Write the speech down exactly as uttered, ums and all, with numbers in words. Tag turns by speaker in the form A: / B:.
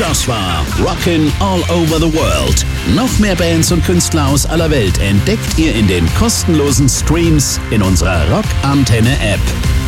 A: Das war Rockin' All Over the World. Noch mehr Bands und Künstler aus aller Welt entdeckt ihr in den kostenlosen Streams in unserer Rock Antenne App.